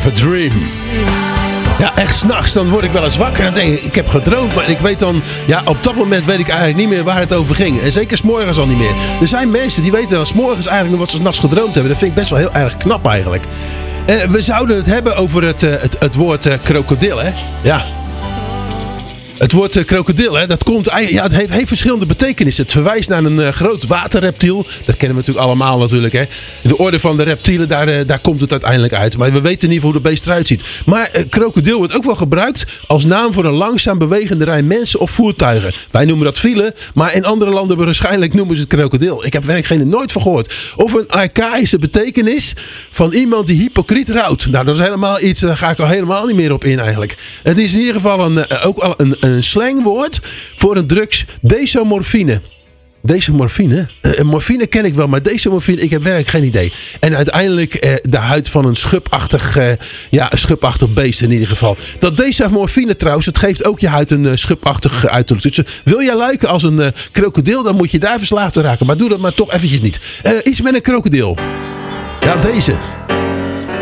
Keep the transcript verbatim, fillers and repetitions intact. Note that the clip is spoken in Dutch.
have a dream. Ja, echt 's nachts, dan word ik wel eens wakker en dan denk ik, ik heb gedroomd. Maar ik weet dan, ja, op dat moment weet ik eigenlijk niet meer waar het over ging. En zeker 's morgens al niet meer. Er zijn mensen die weten dan 's morgens eigenlijk nog wat ze 's nachts gedroomd hebben. Dat vind ik best wel heel erg knap eigenlijk. Uh, we zouden het hebben over het, uh, het, het woord uh, krokodil, hè? Ja. Het woord uh, krokodil, hè, dat komt, ja, het heeft, heeft verschillende betekenissen. Het verwijst naar een uh, groot waterreptiel. Dat kennen we natuurlijk allemaal natuurlijk. Hè. In de orde van de reptielen, daar, uh, daar komt het uiteindelijk uit. Maar we weten in ieder geval hoe de beest eruit ziet. Maar uh, krokodil wordt ook wel gebruikt als naam voor een langzaam bewegende rij mensen of voertuigen. Wij noemen dat file, maar in andere landen waarschijnlijk noemen ze het krokodil. Ik heb werkgene nooit van gehoord. Of een archaïsche betekenis van iemand die hypocriet rouwt. Nou, dat is helemaal iets, daar ga ik al helemaal niet meer op in eigenlijk. Het is in ieder geval een, uh, ook al een een slangwoord voor een drugs desomorfine. Desomorfine? Uh, morfine ken ik wel, maar desomorfine, ik heb werkelijk geen idee. En uiteindelijk uh, de huid van een schubachtig, uh, ja, een schubachtig beest in ieder geval. Dat desomorfine trouwens, het geeft ook je huid een uh, schubachtig uiterlijk. Dus uh, wil jij lijken als een uh, krokodil, dan moet je daar verslaafd aan raken. Maar doe dat maar toch eventjes niet. Uh, iets met een krokodil. Ja, deze.